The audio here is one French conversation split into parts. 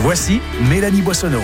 Voici Mélanie Boissonneau.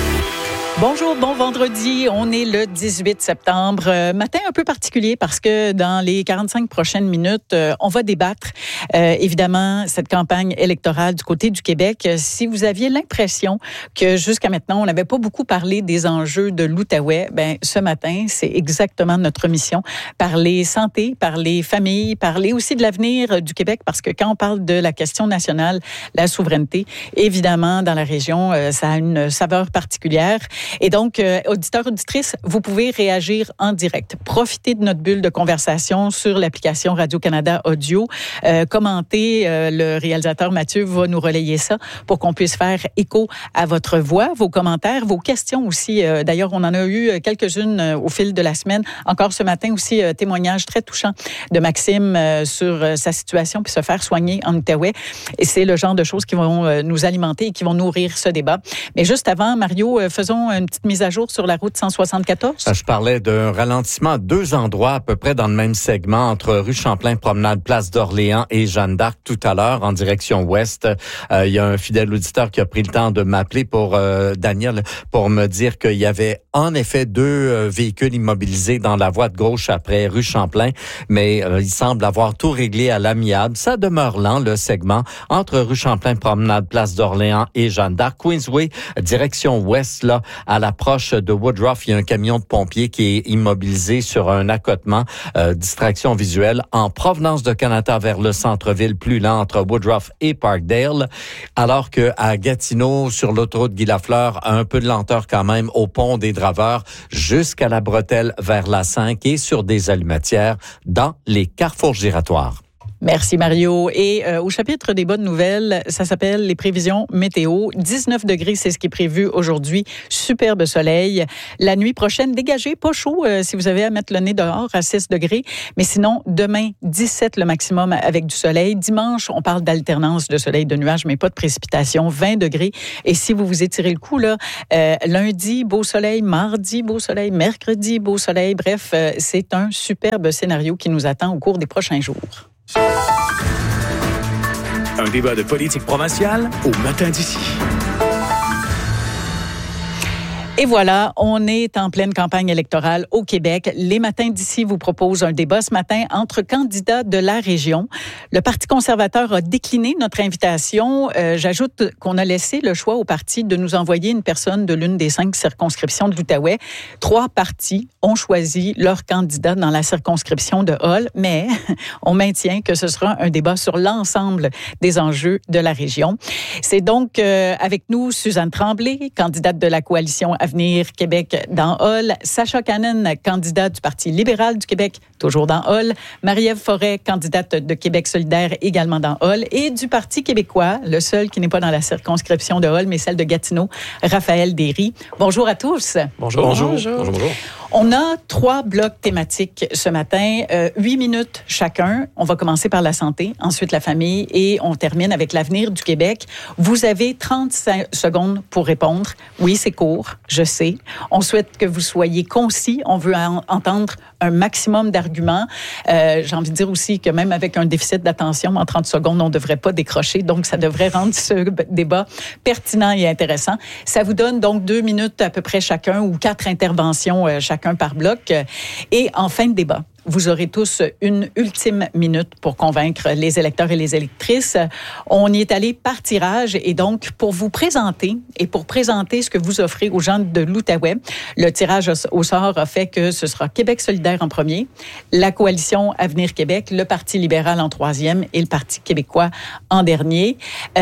Bonjour, bon vendredi. On est le 18 septembre. Matin un peu particulier parce que dans les 45 prochaines minutes, on va débattre évidemment cette campagne électorale du côté du Québec. Si vous aviez l'impression que jusqu'à maintenant, on n'avait pas beaucoup parlé des enjeux de l'Outaouais, ce matin, c'est exactement notre mission. Parler santé, parler famille, parler aussi de l'avenir du Québec parce que quand on parle de la question nationale, la souveraineté, évidemment, dans la région, ça a une saveur particulière. Et donc, auditeurs, auditrices, vous pouvez réagir en direct. Profitez de notre bulle de conversation sur l'application Radio-Canada Audio. Commentez, le réalisateur Mathieu va nous relayer ça pour qu'on puisse faire écho à votre voix, vos commentaires, vos questions aussi. D'ailleurs, on en a eu quelques-unes au fil de la semaine. Encore ce matin aussi, témoignage très touchant de Maxime sur sa situation puis se faire soigner en Outaouais. Et c'est le genre de choses qui vont nous alimenter et qui vont nourrir ce débat. Mais juste avant, Mario, faisons une petite mise à jour sur la route 174. Je parlais d'un ralentissement à deux endroits à peu près dans le même segment entre rue Champlain, promenade Place d'Orléans et Jeanne d'Arc tout à l'heure en direction ouest. Il y a un fidèle auditeur qui a pris le temps de m'appeler pour Daniel pour me dire qu'il y avait en effet deux véhicules immobilisés dans la voie de gauche après rue Champlain, mais il semble avoir tout réglé à l'amiable. Ça demeure lent le segment entre rue Champlain, promenade Place d'Orléans et Jeanne d'Arc. Queensway, direction ouest là. À l'approche de Woodruff, il y a un camion de pompiers qui est immobilisé sur un accotement, distraction visuelle, en provenance de Canada vers le centre-ville, plus lent entre Woodruff et Parkdale, alors que à Gatineau, sur l'autoroute Guy-Lafleur, un peu de lenteur quand même au pont des Draveurs jusqu'à la bretelle vers la 5 et sur des allumetières dans les carrefours giratoires. Merci Mario. Et au chapitre des bonnes nouvelles, ça s'appelle les prévisions météo. 19 degrés, c'est ce qui est prévu aujourd'hui. Superbe soleil. La nuit prochaine, dégagé, pas chaud si vous avez à mettre le nez dehors à 6 degrés. Mais sinon, demain, 17 le maximum avec du soleil. Dimanche, on parle d'alternance de soleil, de nuages, mais pas de précipitation. 20 degrés. Et si vous vous étirez le cou, là, lundi, beau soleil. Mardi, beau soleil. Mercredi, beau soleil. Bref, c'est un superbe scénario qui nous attend au cours des prochains jours. Un débat de politique provinciale au matin d'ici. Et voilà, on est en pleine campagne électorale au Québec. Les matins d'ici vous proposent un débat ce matin entre candidats de la région. Le Parti conservateur a décliné notre invitation. J'ajoute qu'on a laissé le choix au parti de nous envoyer une personne de l'une des 5 circonscriptions de l'Outaouais. 3 partis ont choisi leur candidat dans la circonscription de Hull, mais on maintient que ce sera un débat sur l'ensemble des enjeux de la région. C'est donc avec nous Suzanne Tremblay, candidate de la coalition Avenir Québec dans Hull, Sacha Cannon, candidat du Parti libéral du Québec, toujours dans Hull, Marie-Ève Forêt, candidate de Québec solidaire, également dans Hull, et du Parti québécois, le seul qui n'est pas dans la circonscription de Hull, mais celle de Gatineau, Raphaël Derry. Bonjour à tous. Bonjour. Bonjour. Bonjour. Bonjour. Bonjour. On a 3 blocs thématiques ce matin, 8 minutes chacun. On va commencer par la santé, ensuite la famille et on termine avec l'avenir du Québec. Vous avez 30 secondes pour répondre. Oui, c'est court, je sais. On souhaite que vous soyez concis. On veut entendre un maximum d'arguments. J'ai envie de dire aussi que même avec un déficit d'attention, en 30 secondes, on ne devrait pas décrocher. Donc, ça devrait rendre ce débat pertinent et intéressant. Ça vous donne donc 2 minutes à peu près chacun ou 4 interventions chacun par bloc. Et en fin de débat, vous aurez tous une ultime minute pour convaincre les électeurs et les électrices. On y est allé par tirage et donc pour vous présenter et pour présenter ce que vous offrez aux gens de l'Outaouais, le tirage au sort a fait que ce sera Québec solidaire en premier, la coalition Avenir Québec, le Parti libéral en 3e et le Parti québécois en dernier.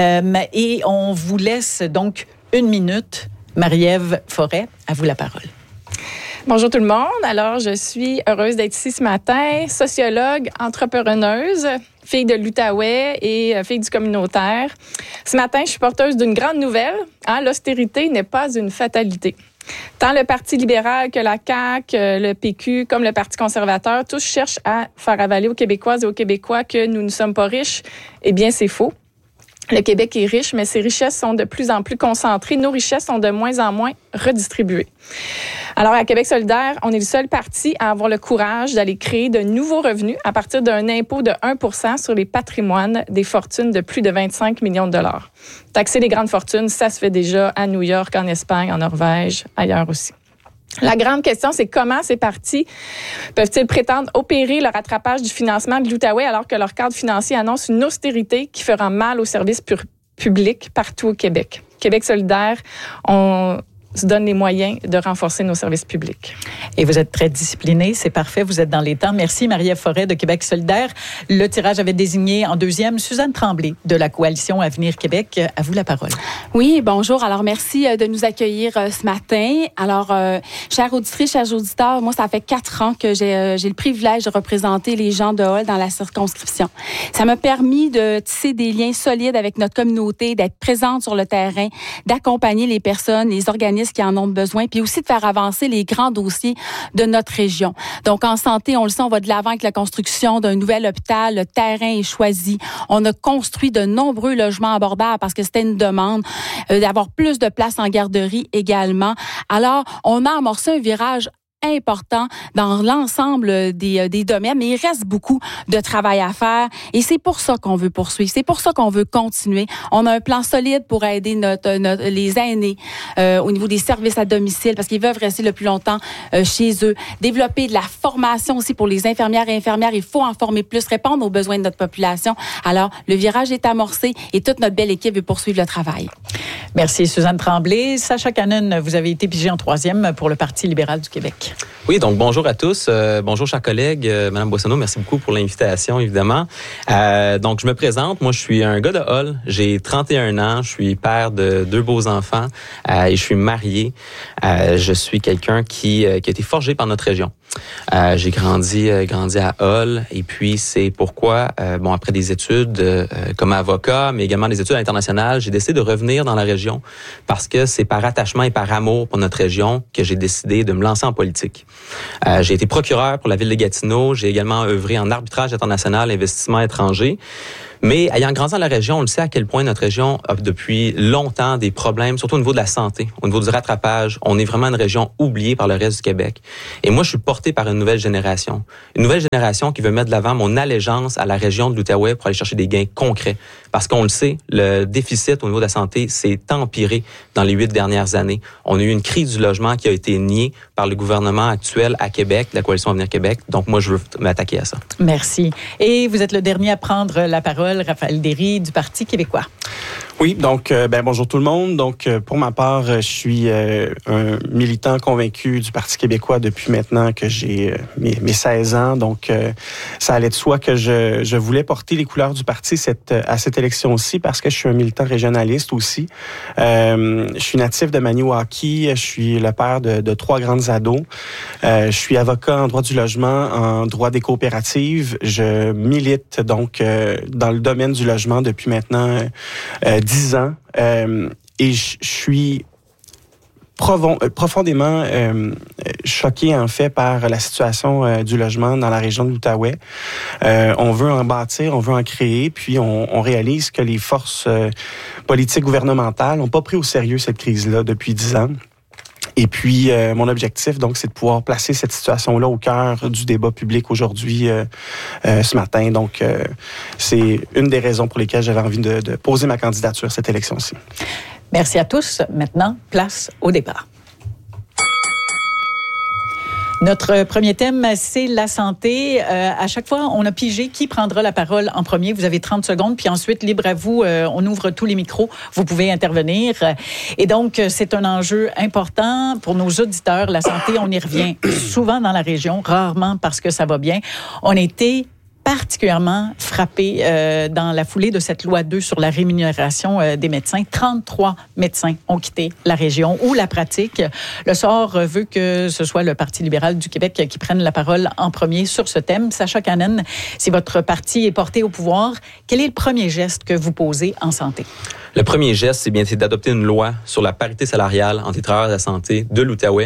Et on vous laisse donc 1 minute. Marie-Ève Forêt, à vous la parole. Bonjour tout le monde. Alors, je suis heureuse d'être ici ce matin, sociologue, entrepreneuse, fille de l'Outaouais et fille du communautaire. Ce matin, je suis porteuse d'une grande nouvelle. L'austérité n'est pas une fatalité. Tant le Parti libéral que la CAQ, le PQ, comme le Parti conservateur, tous cherchent à faire avaler aux Québécoises et aux Québécois que nous ne sommes pas riches. Eh bien, c'est faux. Le Québec est riche, mais ses richesses sont de plus en plus concentrées. Nos richesses sont de moins en moins redistribuées. Alors, à Québec solidaire, on est le seul parti à avoir le courage d'aller créer de nouveaux revenus à partir d'un impôt de 1% sur les patrimoines des fortunes de plus de 25 millions de dollars. Taxer les grandes fortunes, ça se fait déjà à New York, en Espagne, en Norvège, ailleurs aussi. La grande question, c'est comment ces partis peuvent-ils prétendre opérer le rattrapage du financement de l'Outaouais alors que leur cadre financier annonce une austérité qui fera mal aux services publics partout au Québec. Québec solidaire, on se donne les moyens de renforcer nos services publics. Et vous êtes très discipliné, c'est parfait, vous êtes dans les temps. Merci Marie-Ève Forêt de Québec solidaire. Le tirage avait désigné en deuxième Suzanne Tremblay de la Coalition Avenir Québec. À vous la parole. Oui, bonjour. Alors, merci de nous accueillir ce matin. Alors, chères auditrices, chers auditeurs, moi, ça fait 4 ans que j'ai le privilège de représenter les gens de Hull dans la circonscription. Ça m'a permis de tisser des liens solides avec notre communauté, d'être présente sur le terrain, d'accompagner les personnes, les organismes qui en ont besoin, puis aussi de faire avancer les grands dossiers de notre région. Donc, en santé, on le sait, on va de l'avant avec la construction d'un nouvel hôpital. Le terrain est choisi. On a construit de nombreux logements abordables parce que c'était une demande d'avoir plus de place en garderie également. Alors, on a amorcé un virage important dans l'ensemble des domaines, mais il reste beaucoup de travail à faire et c'est pour ça qu'on veut poursuivre, c'est pour ça qu'on veut continuer. On a un plan solide pour aider les aînés au niveau des services à domicile parce qu'ils veulent rester le plus longtemps chez eux. Développer de la formation aussi pour les infirmières et infirmières, il faut en former plus, répondre aux besoins de notre population. Alors, le virage est amorcé et toute notre belle équipe veut poursuivre le travail. Merci Suzanne Tremblay. Sacha Cannon, vous avez été pigée en 3e pour le Parti libéral du Québec. Oui, donc bonjour à tous. Bonjour, chers collègues. Madame Boissonneau, merci beaucoup pour l'invitation, évidemment. Donc, je me présente. Moi, je suis un gars de Hull. J'ai 31 ans. Je suis père de 2 beaux enfants et je suis marié. Je suis quelqu'un qui a été forgé par notre région. J'ai grandi à Hull et puis c'est pourquoi, après des études comme avocat, mais également des études internationales, j'ai décidé de revenir dans la région parce que c'est par attachement et par amour pour notre région que j'ai décidé de me lancer en politique. J'ai été procureur pour la ville de Gatineau. J'ai également œuvré en arbitrage international, investissement étranger. Mais ayant grandi dans la région, on le sait à quel point notre région a depuis longtemps des problèmes, surtout au niveau de la santé, au niveau du rattrapage. On est vraiment une région oubliée par le reste du Québec. Et moi, je suis porté par une nouvelle génération. Une nouvelle génération qui veut mettre de l'avant mon allégeance à la région de l'Outaouais pour aller chercher des gains concrets. Parce qu'on le sait, le déficit au niveau de la santé s'est empiré dans les 8 dernières années. On a eu une crise du logement qui a été niée par le gouvernement actuel à Québec, la Coalition Avenir Québec. Donc, moi, je veux m'attaquer à ça. Merci. Et vous êtes le dernier à prendre la parole, Raphaël Derry du Parti québécois. Oui, donc, bonjour tout le monde. Donc, pour ma part, je suis un militant convaincu du Parti québécois depuis maintenant que j'ai mes 16 ans. Donc, ça allait de soi que je voulais porter les couleurs du parti à cette élection-ci parce que je suis un militant régionaliste aussi. Je suis natif de Maniwaki. Je suis le père de 3 grandes ados. Je suis avocat en droit du logement, en droit des coopératives. Je milite donc dans le domaine du logement depuis maintenant 10 ans et je suis profondément choqué en fait par la situation du logement dans la région de l'Outaouais. On veut en bâtir, on veut en créer, puis on réalise que les forces politiques gouvernementales n'ont pas pris au sérieux cette crise-là depuis 10 ans. Et puis, mon objectif, donc, c'est de pouvoir placer cette situation-là au cœur du débat public aujourd'hui, ce matin. Donc, c'est une des raisons pour lesquelles j'avais envie de poser ma candidature à cette élection-ci. Merci à tous. Maintenant, place au débat. Notre premier thème, c'est la santé. À chaque fois, on a pigé qui prendra la parole en premier. Vous avez 30 secondes, puis ensuite, libre à vous, on ouvre tous les micros. Vous pouvez intervenir. Et donc, c'est un enjeu important pour nos auditeurs. La santé, on y revient souvent dans la région, rarement parce que ça va bien. On était particulièrement frappé dans la foulée de cette loi 2 sur la rémunération des médecins. 33 médecins ont quitté la région ou la pratique. Le sort veut que ce soit le Parti libéral du Québec qui prenne la parole en premier sur ce thème. Sacha Cannon, si votre parti est porté au pouvoir, quel est le premier geste que vous posez en santé? Le premier geste, c'est d'adopter une loi sur la parité salariale entre les travailleurs de la santé de l'Outaouais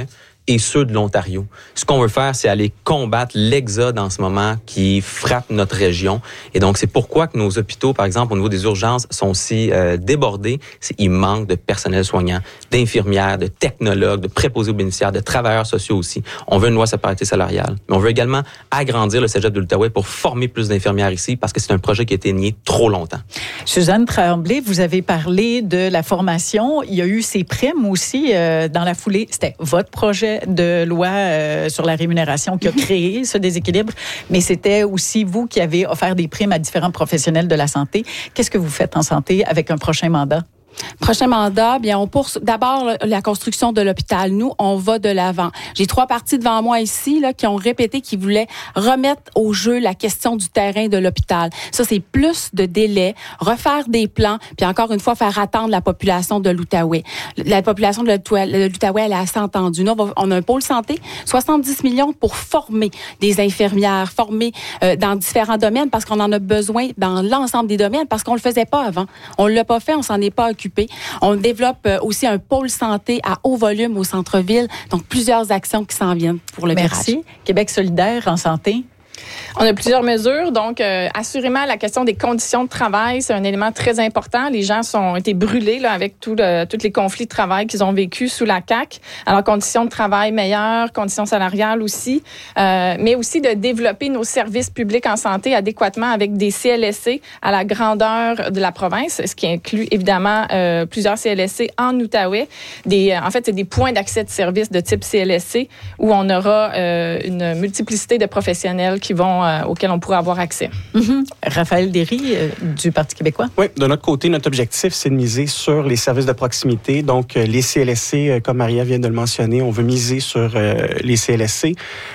et ceux de l'Ontario. Ce qu'on veut faire, c'est aller combattre l'exode en ce moment qui frappe notre région. Et donc, c'est pourquoi que nos hôpitaux, par exemple, au niveau des urgences, sont si débordés. Il manque de personnel soignant, d'infirmières, de technologues, de préposés aux bénéficiaires, de travailleurs sociaux aussi. On veut une loi sur la parité salariale. Mais on veut également agrandir le cégep de l'Outaouais pour former plus d'infirmières ici parce que c'est un projet qui a été nié trop longtemps. Suzanne Tremblay, vous avez parlé de la formation. Il y a eu ces primes aussi dans la foulée. C'était votre projet de loi sur la rémunération qui a créé ce déséquilibre, mais c'était aussi vous qui avez offert des primes à différents professionnels de la santé. Qu'est-ce que vous faites en santé avec un prochain mandat? Prochain mandat, bien, on poursuit d'abord la construction de l'hôpital. Nous, on va de l'avant. J'ai 3 partis devant moi ici là, qui ont répété qu'ils voulaient remettre au jeu la question du terrain de l'hôpital. Ça, c'est plus de délais, refaire des plans, puis encore une fois, faire attendre la population de l'Outaouais. La population de l'Outaouais, elle est assez entendue. Nous, on a un pôle santé, 70 millions pour former des infirmières, former dans différents domaines, parce qu'on en a besoin dans l'ensemble des domaines, parce qu'on le faisait pas avant. On l'a pas fait, on s'en est pas occupé. On développe aussi un pôle santé à haut volume au centre-ville. Donc, plusieurs actions qui s'en viennent pour le virage. Merci. Québec solidaire en santé. On a plusieurs mesures. Donc, assurément, la question des conditions de travail, c'est un élément très important. Les gens ont été brûlés là, avec tous les conflits de travail qu'ils ont vécus sous la CAQ. Alors, conditions de travail meilleures, conditions salariales aussi, mais aussi de développer nos services publics en santé adéquatement avec des CLSC à la grandeur de la province, ce qui inclut évidemment plusieurs CLSC en Outaouais. En fait, c'est des points d'accès de services de type CLSC où on aura une multiplicité de professionnels auxquels on pourrait avoir accès. Mm-hmm. Raphaël Derry, du Parti québécois. Oui, de notre côté, notre objectif, c'est de miser sur les services de proximité. Donc, les CLSC, comme Maria vient de le mentionner, on veut miser sur les CLSC.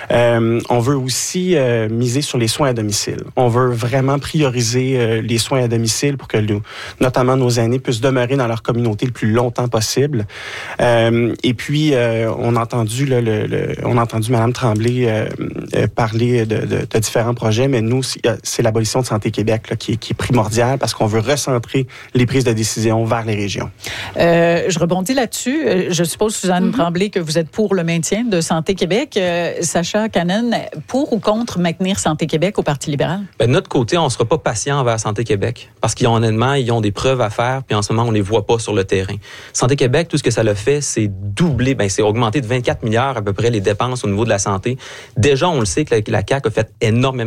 On veut aussi miser sur les soins à domicile. On veut vraiment prioriser les soins à domicile pour que notamment nos aînés puissent demeurer dans leur communauté le plus longtemps possible. Et puis, on a entendu Mme Tremblay parler de différents projets, mais nous, c'est l'abolition de Santé Québec là, qui est primordiale parce qu'on veut recentrer les prises de décision vers les régions. Je rebondis là-dessus. Je suppose, Suzanne Tremblay, que vous êtes pour le maintien de Santé Québec. Sacha Cannon, pour ou contre maintenir Santé Québec au Parti libéral? De notre côté, on ne sera pas patient envers Santé Québec parce qu'ils ont des preuves à faire, puis en ce moment, on ne les voit pas sur le terrain. Santé Québec, tout ce que ça l'a fait, c'est doubler, c'est augmenter de 24 milliards à peu près les dépenses au niveau de la santé. Déjà, on le sait que la CAQ a fait énormément